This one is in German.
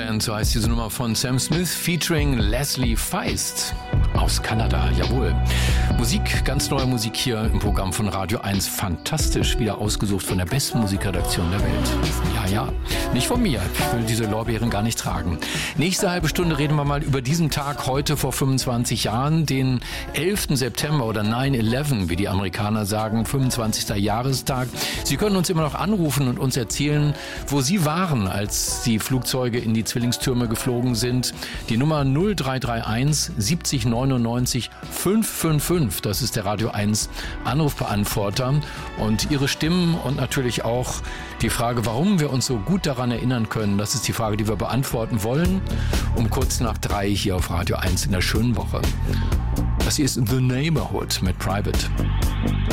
Band, so heißt diese Nummer von Sam Smith featuring Leslie Feist aus Kanada, jawohl. Musik, ganz neue Musik hier im Programm von Radio 1, fantastisch, wieder ausgesucht von der besten Musikredaktion der Welt. Ja, nicht von mir, ich will diese Lorbeeren gar nicht tragen. Nächste halbe Stunde reden wir mal über diesen Tag heute vor 25 Jahren, den 11. September oder 9/11, wie die Amerikaner sagen, 25. Jahrestag. Sie können uns immer noch anrufen und uns erzählen, wo Sie waren, als die Flugzeuge in die Zwillingstürme geflogen sind. Die Nummer 0331 70 99 555, das ist der Radio 1 Anrufbeantworter. Und Ihre Stimmen und natürlich auch die Frage, warum wir uns so gut daran erinnern können, das ist die Frage, die wir beantworten wollen, um kurz nach 3 hier auf Radio 1 in der schönen Woche. Das hier ist The Neighborhood mit Private.